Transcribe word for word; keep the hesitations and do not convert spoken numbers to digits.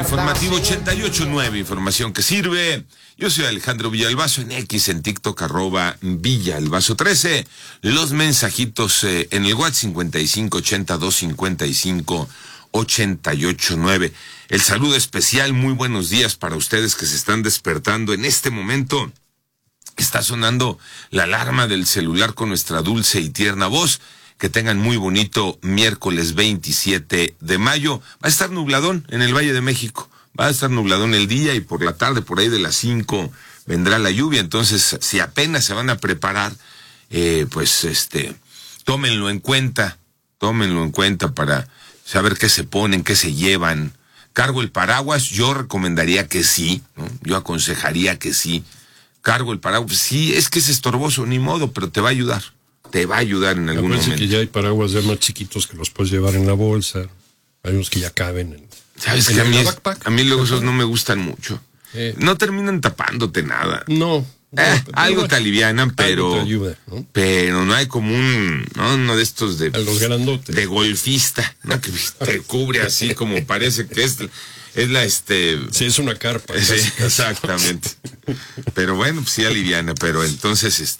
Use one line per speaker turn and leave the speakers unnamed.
informativo ochenta y ocho punto nueve, información que sirve. Yo soy Alejandro Villalbazo, en X, en TikTok, arroba Villalbazo trece. Los mensajitos eh, en el WhatsApp cincuenta y cinco ochenta dos cincuenta y cinco ochenta y ocho nueve. El saludo especial, muy buenos días para ustedes que se están despertando en este momento. Está sonando la alarma del celular con nuestra dulce y tierna voz. Que tengan muy bonito miércoles veintisiete de mayo. Va a estar nubladón en el Valle de México. Va a estar nubladón el día y por la tarde, por ahí de las cinco, vendrá la lluvia. Entonces, si apenas se van a preparar, eh, pues, este, tómenlo en cuenta. Tómenlo en cuenta para saber qué se ponen, qué se llevan. Cargo el paraguas, yo recomendaría que sí, ¿no? Yo aconsejaría que sí. Cargo el paraguas, sí, es que es estorboso, ni modo, pero te va a ayudar. Te va a ayudar en algún momento.
Que ya hay paraguas ya más chiquitos que los puedes llevar en la bolsa. Hay unos que ya caben en,
¿Sabes que a mí, es, a mí luego esos no me gustan mucho. Eh. No terminan tapándote nada.
No. no
eh, algo bueno, te alivianan, pero
te ayuda, ¿no?
Pero no hay como un, ¿no? Uno de estos de...
A los grandotes.
De golfista, ¿no? Que te cubre así como parece que es... Es la, este...
Sí, es una carpa.
Sí, exactamente. Pero bueno, pues sí aliviana, pero entonces, este...